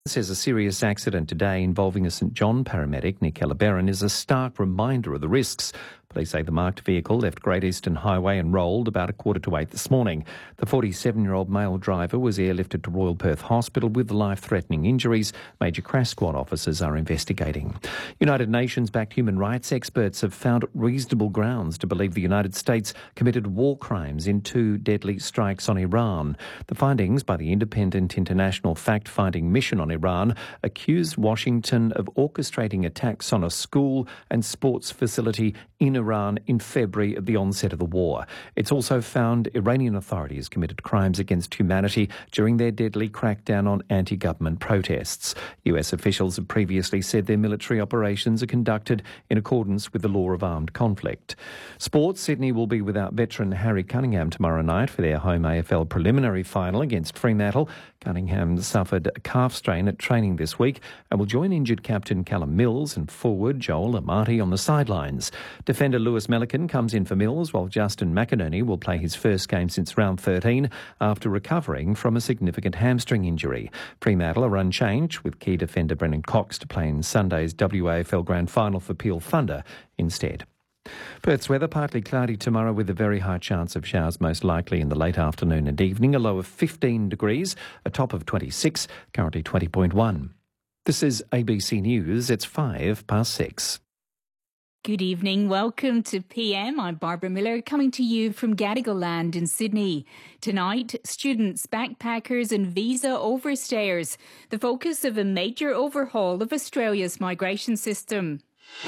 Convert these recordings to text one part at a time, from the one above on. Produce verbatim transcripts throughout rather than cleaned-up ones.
Says a serious accident today involving a St John paramedic, Nick Barron, is a stark reminder of the risks. Police say the marked vehicle left Great Eastern Highway and rolled about a quarter to eight this morning. The forty-seven-year-old male driver was airlifted to Royal Perth Hospital with life-threatening injuries. Major crash squad officers are investigating. United Nations-backed human rights experts have found reasonable grounds to believe the United States committed war crimes in two deadly strikes on Iran. The findings by the Independent International Fact-Finding Mission on Iran accused Washington of orchestrating attacks on a school and sports facility in Iran in February at the onset of the war. It's also found Iranian authorities committed crimes against humanity during their deadly crackdown on anti-government protests. U S officials have previously said their military operations are conducted in accordance with the law of armed conflict. Sports, Sydney will be without veteran Harry Cunningham tomorrow night for their home A F L preliminary final against Fremantle. Cunningham suffered a calf strain at training this week and will join injured captain Callum Mills and forward Joel Amati on the sidelines. Defender Lewis Melican comes in for Mills, while Justin McInerney will play his first game since round thirteen after recovering from a significant hamstring injury. Fremantle are unchanged, with key defender Brendan Cox to play in Sunday's W A F L Grand Final for Peel Thunder instead. Perth's weather, partly cloudy tomorrow with a very high chance of showers, most likely in the late afternoon and evening. A low of fifteen degrees, a top of twenty-six, currently twenty point one. This is A B C News. It's five past six. Good evening. Welcome to P M. I'm Barbara Miller, coming to you from Gadigal Land in Sydney. Tonight, students, backpackers and visa overstayers. The focus of a major overhaul of Australia's migration system.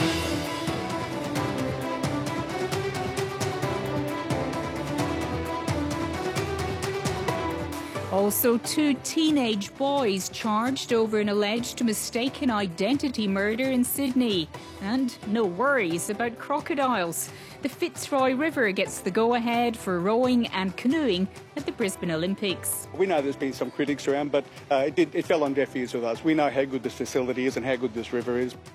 Also, two teenage boys charged over an alleged mistaken identity murder in Sydney. And no worries about crocodiles. The Fitzroy River gets the go-ahead for rowing and canoeing at the Brisbane Olympics. We know there's been some critics around, but uh, it, did, it fell on deaf ears with us. We know how good this facility is and how good this river is.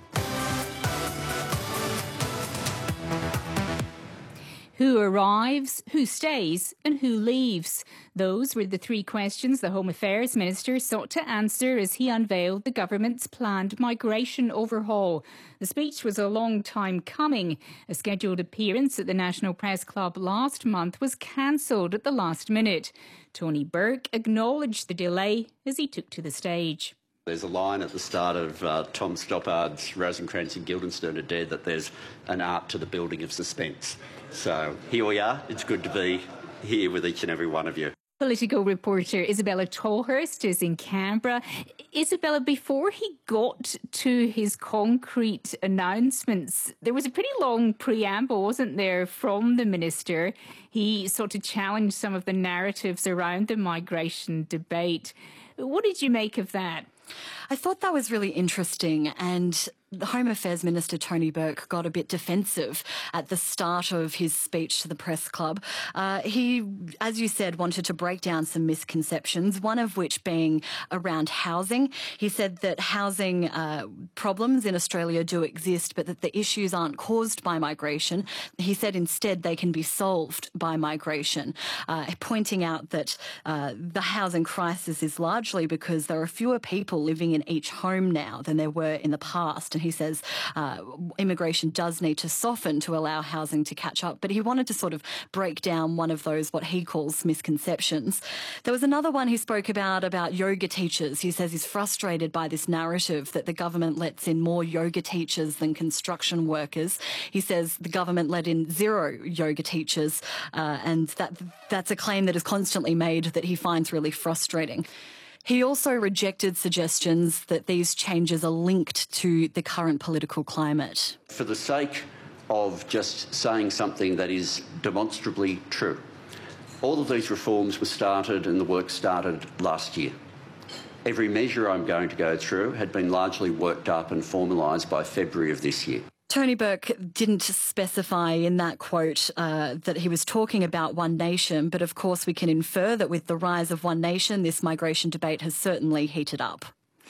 Who arrives, who stays and who leaves? Those were the three questions the Home Affairs Minister sought to answer as he unveiled the government's planned migration overhaul. The speech was a long time coming. A scheduled appearance at the National Press Club last month was cancelled at the last minute. Tony Burke acknowledged the delay as he took to the stage. There's a line at the start of uh, Tom Stoppard's Rosencrantz and Guildenstern are Dead that there's an art to the building of suspense. So here we are. It's good to be here with each and every one of you. Political reporter Isabella Tolhurst is in Canberra. Isabella, before he got to his concrete announcements, there was a pretty long preamble, wasn't there, from the minister? He sort of challenged some of the narratives around the migration debate. What did you make of that? I thought that was really interesting, and the Home Affairs Minister Tony Burke got a bit defensive at the start of his speech to the press club. Uh, he, as you said, wanted to break down some misconceptions, one of which being around housing. He said that housing uh, problems in Australia do exist, but that the issues aren't caused by migration. He said instead they can be solved by migration, uh, pointing out that uh, the housing crisis is largely because there are fewer people living in each home now than there were in the past. And he says uh, immigration does need to soften to allow housing to catch up. But he wanted to sort of break down one of those, what he calls misconceptions. There was another one he spoke about, about yoga teachers. He says he's frustrated by this narrative that the government lets in more yoga teachers than construction workers. He says the government let in zero yoga teachers, uh, and that that's a claim that is constantly made that he finds really frustrating. He also rejected suggestions that these changes are linked to the current political climate. For the sake of just saying something that is demonstrably true, all of these reforms were started and the work started last year. Every measure I'm going to go through had been largely worked up and formalised by February of this year. Tony Burke didn't specify in that quote uh, that he was talking about One Nation, but of course we can infer that with the rise of One Nation, this migration debate has certainly heated up.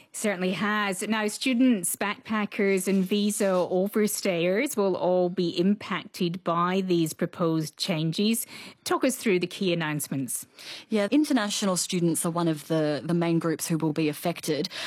Certainly has. Now, students, backpackers and visa overstayers will all be impacted by these proposed changes. Talk us through the key announcements. Yeah, international students are one of the, the main groups who will be affected.